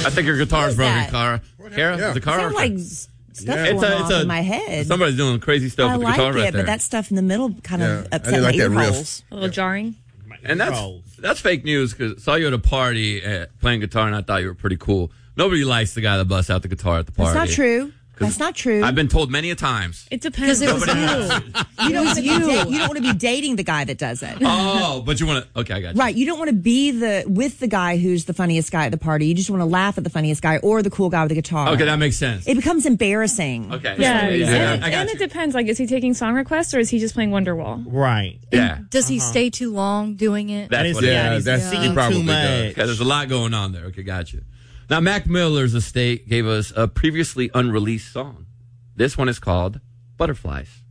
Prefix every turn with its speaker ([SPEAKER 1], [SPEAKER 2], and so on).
[SPEAKER 1] I think your guitar's broken,
[SPEAKER 2] that?
[SPEAKER 1] Cara. Kara,
[SPEAKER 3] Yeah.
[SPEAKER 1] the Cara.
[SPEAKER 2] Sound like stuff going off in my head.
[SPEAKER 1] Somebody's doing crazy stuff
[SPEAKER 2] I
[SPEAKER 1] with the
[SPEAKER 2] like
[SPEAKER 1] guitar right
[SPEAKER 2] it,
[SPEAKER 1] there.
[SPEAKER 2] but that stuff in the middle kind of
[SPEAKER 3] I
[SPEAKER 2] upset
[SPEAKER 3] didn't
[SPEAKER 2] my
[SPEAKER 3] like that
[SPEAKER 2] ear
[SPEAKER 3] riff.
[SPEAKER 2] holes.
[SPEAKER 4] A little jarring.
[SPEAKER 1] And that's fake news because I saw you at a party playing guitar, and I thought you were pretty cool. Nobody likes the guy that busts out the guitar at the party.
[SPEAKER 2] That's not true. That's not true.
[SPEAKER 1] I've been told many a times.
[SPEAKER 4] It depends.
[SPEAKER 2] Because it was
[SPEAKER 4] Nobody
[SPEAKER 2] you. You don't want to be dating the guy that does it.
[SPEAKER 1] Oh, but you want to... Okay, I got you.
[SPEAKER 2] Right. You don't want to be with the guy who's the funniest guy at the party. You just want to laugh at the funniest guy or the cool guy with the guitar.
[SPEAKER 1] Okay, that makes sense.
[SPEAKER 2] It becomes embarrassing.
[SPEAKER 1] Okay.
[SPEAKER 4] Yeah,
[SPEAKER 1] I
[SPEAKER 4] it depends. Like, is he taking song requests or is he just playing Wonderwall?
[SPEAKER 5] Right.
[SPEAKER 1] Yeah.
[SPEAKER 6] Does he stay too long doing it?
[SPEAKER 1] That's what it is.
[SPEAKER 3] That's
[SPEAKER 5] singing
[SPEAKER 3] he probably
[SPEAKER 5] too much.
[SPEAKER 3] does.
[SPEAKER 1] Okay, there's a lot going on there. Okay, gotcha. Now, Mac Miller's estate gave us a previously unreleased song. This one is called Butterflies.